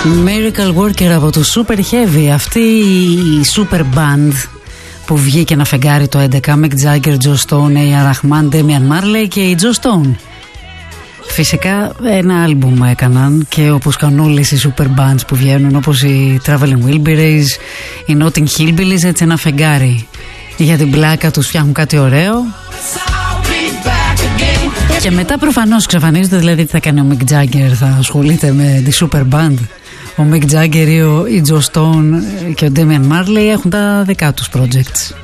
Miracle Worker από το Super Heavy. Αυτή η super band που βγήκε να φεγγάρει το 11. Mick Jagger, Joe Stone, A.R. Rahman, Damian Marley και η Joe Stone. Φυσικά ένα άλμπουμ έκαναν και όπως κάνουν όλες οι super bands που βγαίνουν, όπως οι Traveling Wilburys, οι Notting Hillbillies, έτσι ένα φεγγάρι. Για την πλάκα τους φτιάχνουν κάτι ωραίο και μετά προφανώς ξαφανίζονται, δηλαδή τι θα κάνει ο Mick Jagger, θα ασχολείται με τη super band. Ο Mick Jagger ή ο Joe Stone και ο Damian Marley έχουν τα δικά τους projects.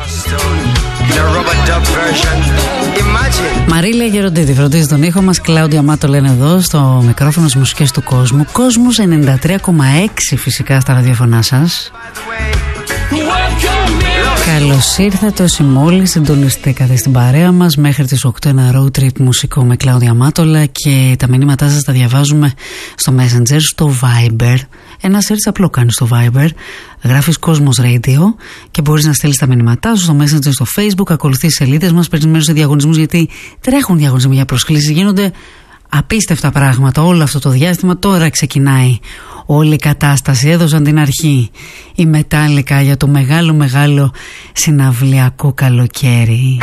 Μαρίλια Γεροντίδη φροντίζει τον ήχο μας. Κλάουδια Μάτο λένε εδώ στο μικρόφωνο στις μουσικές του κόσμου. Κόσμος 93,6 φυσικά στα ραδιοφωνά σας. Καλώς ήρθατε όσοι μόλις συντονιστήκατε στην παρέα μας. Μέχρι τις 8 ένα road trip μουσικό με Κλάουδια Μάτολα και τα μηνύματά σας τα διαβάζουμε στο Messenger, στο Viber. Ένα search απλό κάνεις στο Viber, γράφεις Κόσμος Radio και μπορείς να στείλεις τα μηνύματά σου στο Messenger, στο Facebook, ακολουθείς σελίδες μας, παίρνεις μέρος σε διαγωνισμούς, γιατί τρέχουν διαγωνισμοί για προσκλήσεις, γίνονται απίστευτα πράγματα όλο αυτό το διάστημα. Τώρα ξεκινάει όλη η κατάσταση, έδωσαν την αρχή η Μετάλλικα για το μεγάλο συναυλιακό καλοκαίρι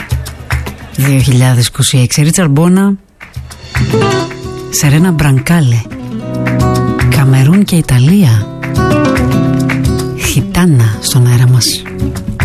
2026. Ρίτσαρντ Μπόνα, Σερένα Μπρανκάλε, Καμερούν και Ιταλία, Χιτάνα στον αέρα μας.